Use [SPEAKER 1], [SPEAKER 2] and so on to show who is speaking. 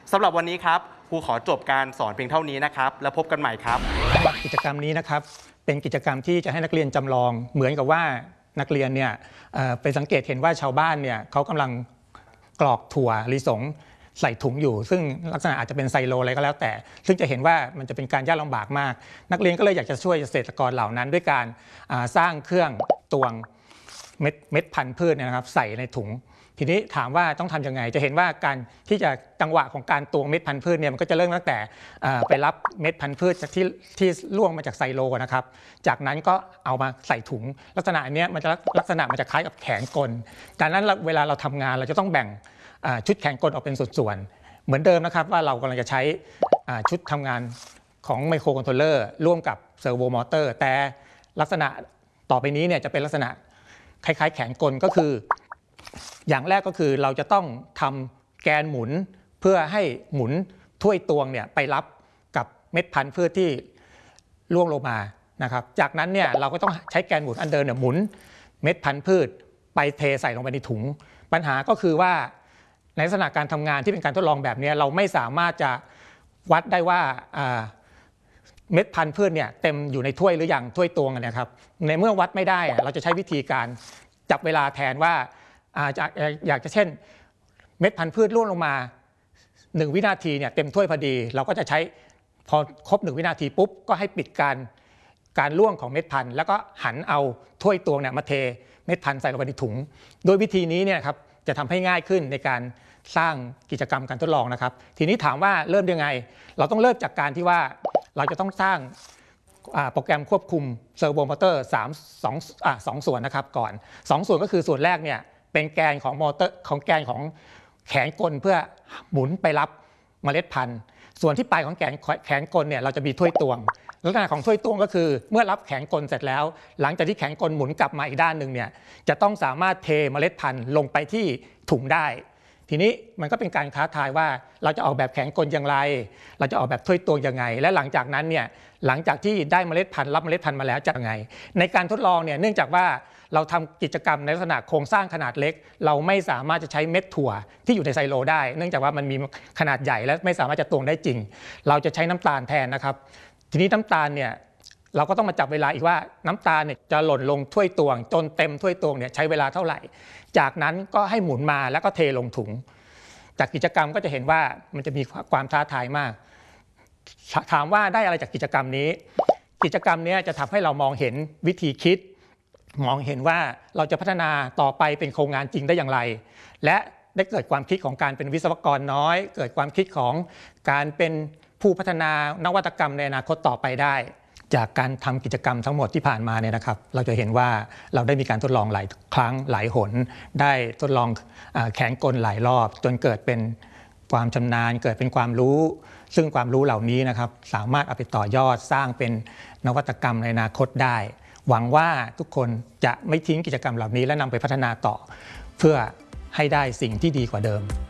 [SPEAKER 1] สำหรับวันนี้ครับครูขอจบการสอนเพียงเท่านี้นะครับแล้วพบกันใหม่ครับ
[SPEAKER 2] กิจกรรมนี้นะครับเป็นกิจกรรมที่จะให้นักเรียนจำลองเหมือนกับว่านักเรียนเนี่ยไปสังเกตเห็นว่าชาวบ้านเนี่ยเขากำลังกรอกถั่วลิสงใส่ถุงอยู่ซึ่งลักษณะอาจจะเป็นไซโลอะไรก็แล้วแต่ซึ่งจะเห็นว่ามันจะเป็นการยากลำบากมากนักเรียนก็เลยอยากจะช่วยเกษตรกรเหล่านั้นด้วยการสร้างเครื่องตวงเม็ดพันธุ์พืชนะครับใส่ในถุงทีนี้ถามว่าต้องทำยังไงจะเห็นว่าการที่จะจังหวะของการตวงเม็ดพันธุ์พืชเนี่ยมันก็จะเริ่มตั้งแต่ไปรับเม็ดพันธุ์พืชจากที่ล่วงมาจากไซโลนะครับจากนั้นก็เอามาใส่ถุงลักษณะนี้มันจะลักษณะมันจะคล้ายกับแขนกลดังนั้นเวลาเราทำงานเราจะต้องแบ่งชุดแขนกลออกเป็นส่วนๆเหมือนเดิมนะครับว่าเรากำลังจะใช้ชุดทำงานของไมโครคอนโทรลเลอร์ร่วมกับเซอร์โวมอเตอร์แต่ลักษณะต่อไปนี้เนี่ยจะเป็นลักษณะคล้ายๆแขนกลก็คืออย่างแรกก็คือเราจะต้องทำแกนหมุนเพื่อให้หมุนถ้วยตวงเนี่ยไปรับกับเม็ดพันธุ์พืชที่ล่วงลงมานะครับจากนั้นเนี่ยเราก็ต้องใช้แกนหมุนอันเดิมเนี่ยหมุนเม็ดพันธุ์พืชไปเทใส่ลงไปในถุงปัญหาก็คือว่าในลักษณะการทำงานที่เป็นการทดลองแบบนี้เราไม่สามารถจะวัดได้ว่าเม็ดพันธุ์พืชเนี่ยเต็มอยู่ในถ้วยหรือยังถ้วยตวงนะครับในเมื่อวัดไม่ได้เราจะใช้วิธีการจับเวลาแทนว่าอยากจะเช่นเม็ดพันธุ์พืชร่วงลงมา1วินาทีเนี่ยเต็มถ้วยพอดีเราก็จะใช้พอครบ1วินาทีปุ๊บก็ให้ปิดการร่วงของเม็ดพันธุ์แล้วก็หันเอาถ้วยตวงเนี่ยมาเทเม็ดพันธุ์ใส่ลงไปในถุงโดยวิธีนี้เนี่ยครับจะทำให้ง่ายขึ้นในการสร้างกิจกรรมการทดลองนะครับทีนี้ถามว่าเริ่มยังไงเราต้องเริ่มจากการที่ว่าเราจะต้องสร้างโปรแกรมควบคุมเซอร์โวมอเตอร์2ส่วนนะครับก่อน2ส่วนก็คือส่วนแรกเนี่ยเป็นแกนของมอเตอร์ของแกนของแขนกลเพื่อหมุนไปรับเมล็ดพันธุ์ส่วนที่ปลายของแขนกลเนี่ยเราจะมีถ้วยตวงลักษณะของถ้วยตวงก็คือเมื่อรับแขนกลเสร็จแล้วหลังจากที่แขนกลหมุนกลับมาอีกด้านหนึ่งเนี่ยจะต้องสามารถเทเมล็ดพันธุ์ลงไปที่ถุงได้ทีนี้มันก็เป็นการท้าทายว่าเราจะออกแบบแขนกลอย่างไรเราจะออกแบบถ้วยตวงยังไงและหลังจากนั้นเนี่ยหลังจากที่ได้เมล็ดพันธุ์รับเมล็ดพันธุ์มาแล้วจะยังไงในการทดลองเนี่ยเนื่องจากว่าเราทำกิจกรรมในลักษณะโครงสร้างขนาดเล็กเราไม่สามารถจะใช้เม็ดถั่วที่อยู่ในไซโลได้เนื่องจากว่ามันมีขนาดใหญ่และไม่สามารถจะตวงได้จริงเราจะใช้น้ำตาลแทนนะครับทีนี้น้ำตาลเนี่ยเราก็ต้องมาจับเวลาอีกว่าน้ำตาลเนี่ยจะหล่นลงถ้วยตวงจนเต็มถ้วยตวงเนี่ยใช้เวลาเท่าไหร่จากนั้นก็ให้หมุนมาแล้วก็เทลงถุงจากกิจกรรมก็จะเห็นว่ามันจะมีความท้าทายมากถามว่าได้อะไรจากกิจกรรมนี้กิจกรรมนี้จะทำให้เรามองเห็นวิธีคิดมองเห็นว่าเราจะพัฒนาต่อไปเป็นโครงงานจริงได้อย่างไรและได้เกิดความคิดของการเป็นวิศวกรน้อยเกิดความคิดของการเป็นผู้พัฒนานวัตกรรมในอนาคตต่อไปได้จากการทำกิจกรรมทั้งหมดที่ผ่านมาเนี่ยนะครับเราจะเห็นว่าเราได้มีการทดลองหลายครั้งหลายหนได้ทดลองแขนกลหลายรอบจนเกิดเป็นความชำนาญเกิดเป็นความรู้ซึ่งความรู้เหล่านี้นะครับสามารถเอาไปต่อยอดสร้างเป็นนวัตกรรมในอนาคตได้หวังว่าทุกคนจะไม่ทิ้งกิจกรรมเหล่านี้และนำไปพัฒนาต่อเพื่อให้ได้สิ่งที่ดีกว่าเดิม